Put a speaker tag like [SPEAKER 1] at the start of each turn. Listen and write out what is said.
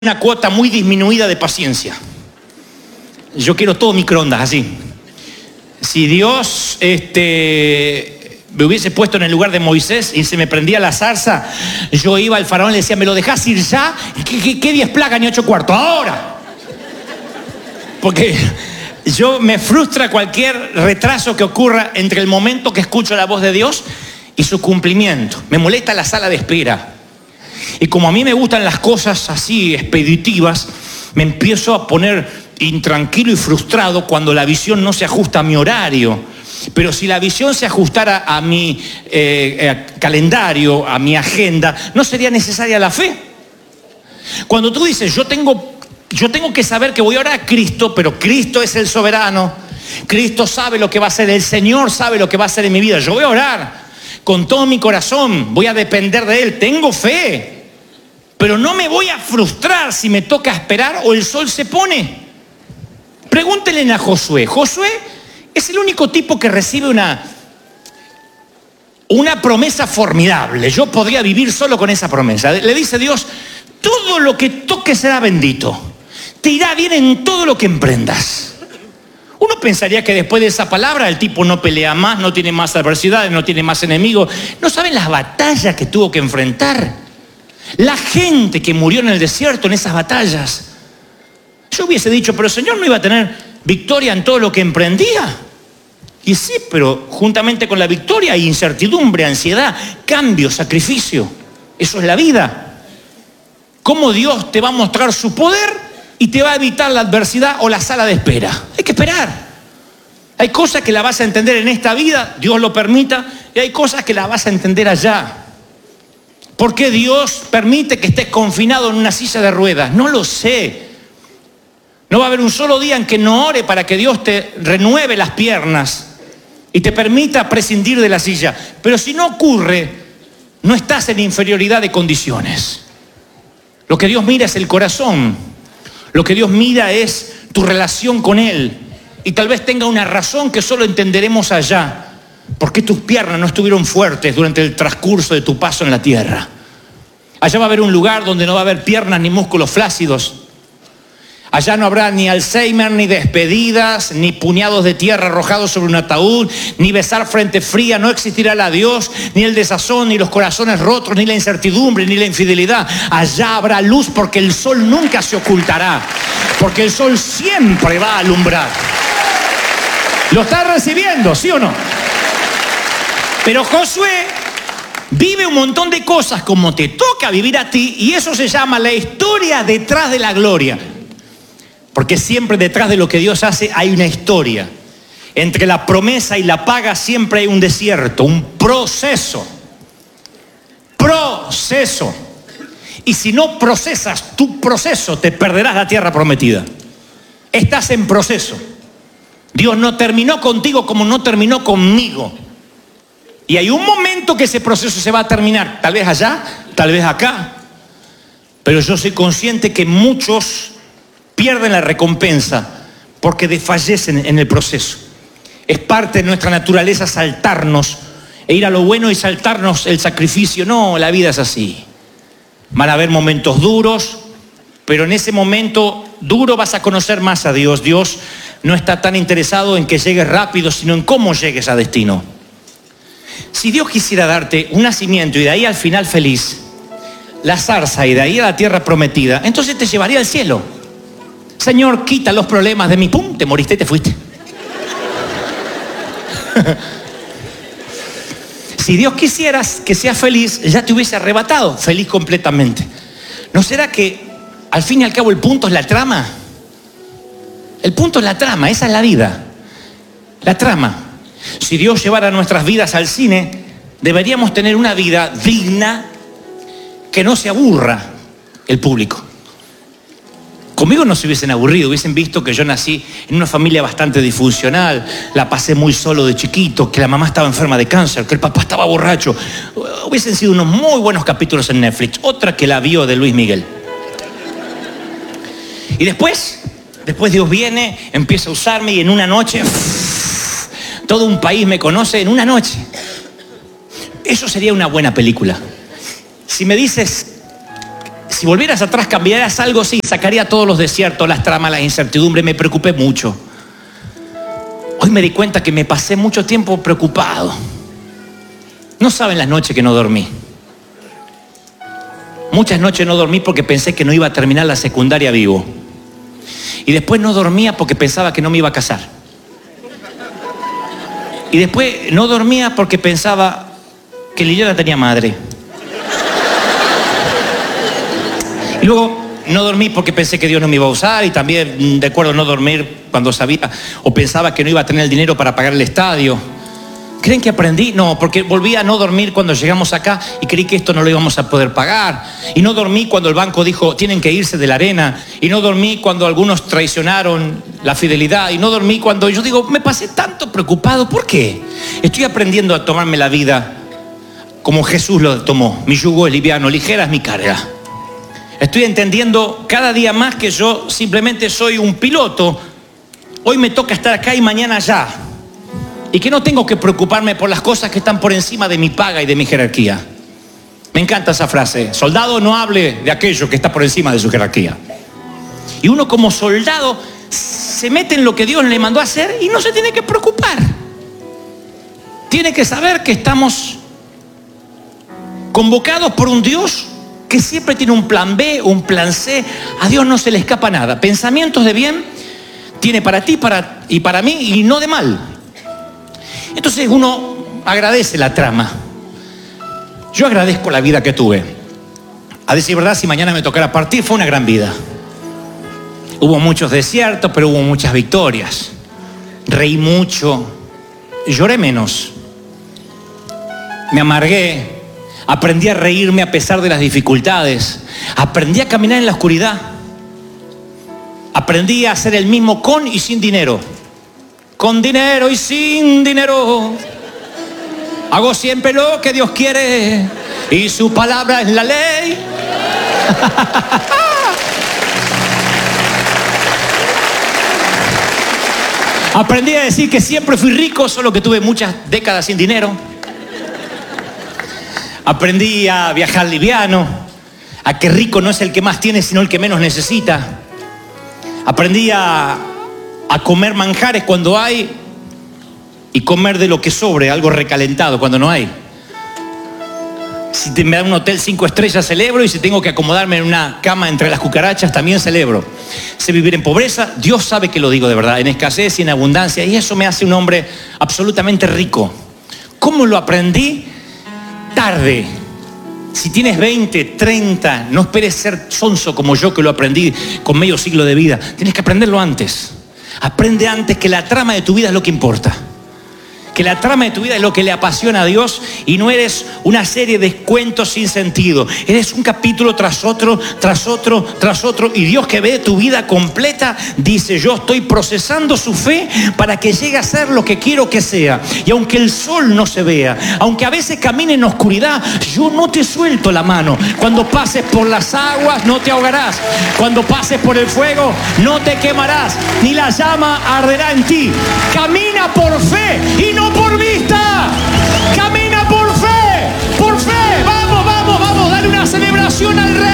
[SPEAKER 1] una cuota muy disminuida de paciencia. Yo quiero todo microondas, así. Si Dios me hubiese puesto en el lugar de Moisés y se me prendía la zarza, yo iba al faraón y le decía, ¿me lo dejás ir ya? ¿Qué 10 plagas ni 8 cuartos? ¡Ahora! Porque me frustra cualquier retraso que ocurra entre el momento que escucho la voz de Dios y su cumplimiento. Me molesta la sala de espera. Y como a mí me gustan las cosas así expeditivas, me empiezo a poner intranquilo y frustrado cuando la visión no se ajusta a mi horario. Pero si la visión se ajustara a mi calendario, a mi agenda, no sería necesaria la fe. Cuando tú dices, yo tengo que saber que voy a orar a Cristo, pero Cristo es el soberano, Cristo sabe lo que va a hacer, el Señor sabe lo que va a hacer en mi vida, yo voy a orar con todo mi corazón, voy a depender de Él, tengo fe, pero no me voy a frustrar si me toca esperar o el sol se pone. Pregúntenle a Josué. Josué es el único tipo que recibe una promesa formidable. Yo podría vivir solo con esa promesa. Le dice Dios, todo lo que toques será bendito, te irá bien en todo lo que emprendas. Uno pensaría que después de esa palabra el tipo no pelea más, no tiene más adversidades, no tiene más enemigos. No saben las batallas que tuvo que enfrentar, la gente que murió en el desierto en esas batallas. Yo hubiese dicho, pero el Señor no iba a tener victoria en todo lo que emprendía. Y sí, pero juntamente con la victoria hay incertidumbre, ansiedad, cambio, sacrificio. Eso es la vida. ¿Cómo Dios te va a mostrar su poder y te va a evitar la adversidad o la sala de espera? Hay que esperar. Hay cosas que la vas a entender en esta vida, Dios lo permita, y hay cosas que la vas a entender allá. ¿Por qué Dios permite que estés confinado en una silla de ruedas? No lo sé. No va a haber un solo día en que no ore para que Dios te renueve las piernas y te permita prescindir de la silla. Pero si no ocurre, no estás en inferioridad de condiciones. Lo que Dios mira es el corazón. Lo que Dios mira es tu relación con Él. Y tal vez tenga una razón que solo entenderemos allá. ¿Por qué tus piernas no estuvieron fuertes durante el transcurso de tu paso en la tierra? Allá va a haber un lugar donde no va a haber piernas ni músculos flácidos. Allá no habrá ni Alzheimer, ni despedidas, ni puñados de tierra arrojados sobre un ataúd, ni besar frente fría, no existirá el adiós, ni el desazón, ni los corazones rotos, ni la incertidumbre, ni la infidelidad. Allá habrá luz porque el sol nunca se ocultará, porque el sol siempre va a alumbrar. ¿Lo estás recibiendo, sí o no? Pero Josué vive un montón de cosas como te toca vivir a ti, y eso se llama la historia detrás de la gloria. Porque siempre detrás de lo que Dios hace hay una historia. Entre la promesa y la paga siempre hay un desierto, un proceso. Proceso. Y si no procesas tu proceso, te perderás la tierra prometida. Estás en proceso. Dios no terminó contigo como no terminó conmigo. Y hay un momento que ese proceso se va a terminar. Tal vez allá, tal vez acá. Pero yo soy consciente que muchos pierden la recompensa porque desfallecen en el proceso. Es parte de nuestra naturaleza saltarnos e ir a lo bueno y saltarnos el sacrificio. No, la vida es así. Van a haber momentos duros, pero en ese momento duro vas a conocer más a Dios. Dios no está tan interesado en que llegues rápido, sino en cómo llegues a destino. Si Dios quisiera darte un nacimiento y de ahí al final feliz, la zarza y de ahí a la tierra prometida, entonces te llevaría al cielo. Señor, quita los problemas de mí. ¡Pum! Te moriste y te fuiste. Si Dios quisiera que seas feliz, ya te hubiese arrebatado, feliz completamente. ¿No será que al fin y al cabo el punto es la trama? El punto es la trama, esa es la vida. La trama. Si Dios llevara nuestras vidas al cine, deberíamos tener una vida digna que no se aburra el público. Conmigo no se hubiesen aburrido, hubiesen visto que yo nací en una familia bastante disfuncional, la pasé muy solo de chiquito, que la mamá estaba enferma de cáncer, que el papá estaba borracho. Hubiesen sido unos muy buenos capítulos en Netflix. Otra que la vio de Luis Miguel. Y después Dios viene, empieza a usarme y en una noche, todo un país me conoce en una noche. Eso sería una buena película. Si me dices, Si volvieras atrás, cambiarías algo, sí, sacaría todos los desiertos, las tramas, las incertidumbres, me preocupé mucho. Hoy me di cuenta que me pasé mucho tiempo preocupado. No saben las noches que no dormí. Muchas noches no dormí porque pensé que no iba a terminar la secundaria vivo. Y después no dormía porque pensaba que no me iba a casar. Y después no dormía porque pensaba que Liliana tenía madre. Y luego no dormí porque pensé que Dios no me iba a usar, y también recuerdo no dormir cuando sabía o pensaba que no iba a tener el dinero para pagar el estadio. ¿Creen que aprendí? No, porque volví a no dormir cuando llegamos acá y creí que esto no lo íbamos a poder pagar. Y no dormí cuando el banco dijo, tienen que irse de la arena. Y no dormí cuando algunos traicionaron la fidelidad. Y no dormí cuando yo digo, me pasé tanto preocupado. ¿Por qué? Estoy aprendiendo a tomarme la vida como Jesús lo tomó. Mi yugo es liviano, ligera es mi carga. Estoy entendiendo cada día más que yo simplemente soy un piloto. Hoy me toca estar acá y mañana allá. Y que no tengo que preocuparme por las cosas que están por encima de mi paga y de mi jerarquía. Me encanta esa frase. Soldado, no hable de aquello que está por encima de su jerarquía. Y uno como soldado se mete en lo que Dios le mandó a hacer y no se tiene que preocupar. Tiene que saber que estamos convocados por un Dios que siempre tiene un plan B, un plan C. A Dios no se le escapa nada. Pensamientos de bien tiene para ti y para mí, y no de mal. Entonces uno agradece la trama. Yo agradezco la vida que tuve. A decir verdad, si mañana me tocara partir, fue una gran vida. Hubo muchos desiertos, pero hubo muchas victorias. Reí mucho, lloré menos. Me amargué, aprendí a reírme a pesar de las dificultades. Aprendí a caminar en la oscuridad. Aprendí a ser el mismo con y sin dinero. Con dinero y sin dinero. Hago siempre lo que Dios quiere y su palabra es la ley. Aprendí a decir que siempre fui rico, solo que tuve muchas décadas sin dinero. Aprendí a viajar liviano, a que rico no es el que más tiene, sino el que menos necesita. Aprendí a comer manjares cuando hay y comer de lo que sobre, algo recalentado cuando no hay. Si me dan un hotel 5 estrellas, celebro, y si tengo que acomodarme en una cama entre las cucarachas, también celebro. Sé vivir en pobreza, Dios sabe que lo digo de verdad, en escasez y en abundancia, y eso me hace un hombre absolutamente rico. ¿Cómo lo aprendí? Tarde. Si tienes 20, 30, no esperes ser sonso como yo, que lo aprendí con medio siglo de vida. Tienes que aprenderlo antes. Aprende antes, que la trama de tu vida es lo que importa. Que la trama de tu vida es lo que le apasiona a Dios, y no eres una serie de cuentos sin sentido. Eres un capítulo tras otro, tras otro, tras otro. Y Dios, que ve tu vida completa, dice, yo estoy procesando su fe para que llegue a ser lo que quiero que sea. Y aunque el sol no se vea, aunque a veces camine en oscuridad, yo no te suelto la mano. Cuando pases por las aguas no te ahogarás. Cuando pases por el fuego no te quemarás, ni la llama arderá en ti. Camina por fe y no por vista. Camina por fe, por fe. Vamos, vamos, vamos, dale una celebración al Rey.